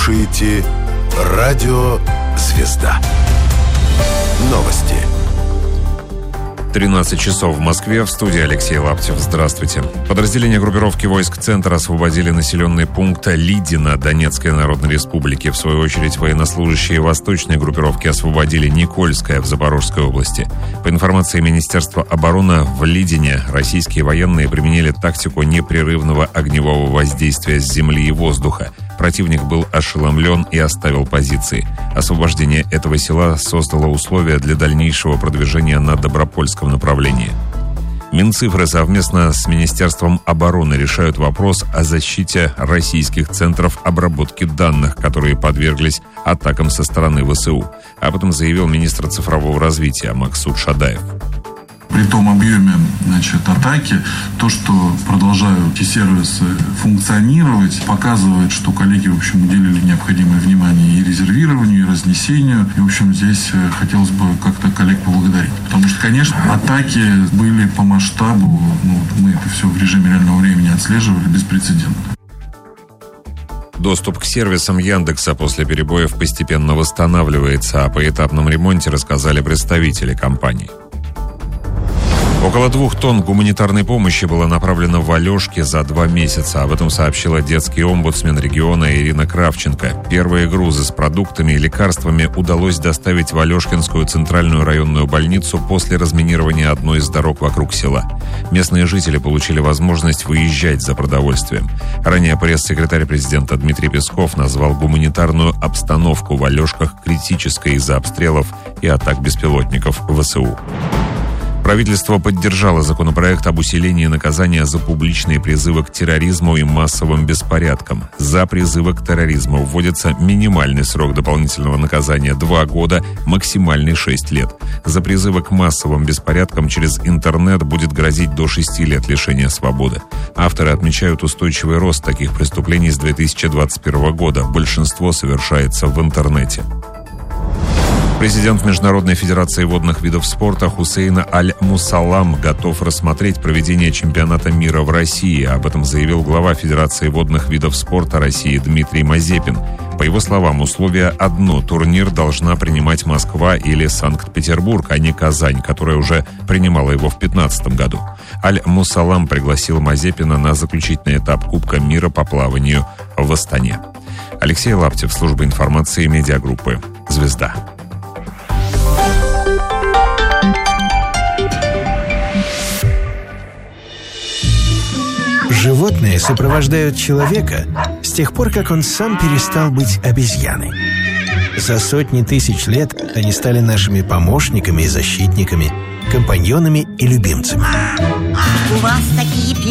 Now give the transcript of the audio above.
слушаете радио «Звезда». Новости. 13 часов в Москве. В студии Алексей Лаптев. Здравствуйте. Подразделения группировки войск «Центр» освободили населенный пункт Лидино Донецкой Народной Республики. В свою очередь, военнослужащие восточной группировки освободили Никольское в Запорожской области. По информации Министерства обороны, в Лидине российские военные применили тактику непрерывного огневого воздействия с земли и воздуха. Противник был ошеломлен и оставил позиции. Освобождение этого села создало условия для дальнейшего продвижения на Добропольском направлении. Минцифры совместно с Министерством обороны решают вопрос о защите российских центров обработки данных, которые подверглись атакам со стороны ВСУ. Об этом заявил министр цифрового развития Максут Шадаев. При том объеме, атаки, то, что продолжают эти сервисы функционировать, показывает, что коллеги, уделили необходимое внимание и резервированию, и разнесению. И, здесь хотелось бы как-то коллег поблагодарить. Потому что, конечно, атаки были по масштабу, мы это все в режиме реального времени отслеживали, беспрецедентно. Доступ к сервисам Яндекса после перебоев постепенно восстанавливается, а по этапном ремонте рассказали представители компании. Около 2 тонн гуманитарной помощи было направлено в Алешки за 2 месяца. Об этом сообщила детский омбудсмен региона Ирина Кравченко. Первые грузы с продуктами и лекарствами удалось доставить в Алешкинскую центральную районную больницу после разминирования одной из дорог вокруг села. Местные жители получили возможность выезжать за продовольствием. Ранее пресс-секретарь президента Дмитрий Песков назвал гуманитарную обстановку в Алешках критической из-за обстрелов и атак беспилотников ВСУ. Правительство поддержало законопроект об усилении наказания за публичные призывы к терроризму и массовым беспорядкам. За призывы к терроризму вводится минимальный срок дополнительного наказания 2 года, максимальный 6 лет. За призывы к массовым беспорядкам через интернет будет грозить до 6 лет лишения свободы. Авторы отмечают устойчивый рост таких преступлений с 2021 года. Большинство совершается в интернете. Президент Международной федерации водных видов спорта Хусейн Аль-Мусалам готов рассмотреть проведение чемпионата мира в России. Об этом заявил глава Федерации водных видов спорта России Дмитрий Мазепин. По его словам, условие одно: турнир должна принимать Москва или Санкт-Петербург, а не Казань, которая уже принимала его в 2015 году. Аль-Мусалам пригласил Мазепина на заключительный этап Кубка мира по плаванию в Астане. Алексей Лаптев, служба информации медиагруппы «Звезда». Животные сопровождают человека с тех пор, как он сам перестал быть обезьяной. За сотни тысяч лет они стали нашими помощниками и защитниками, компаньонами и любимцами. У вас такие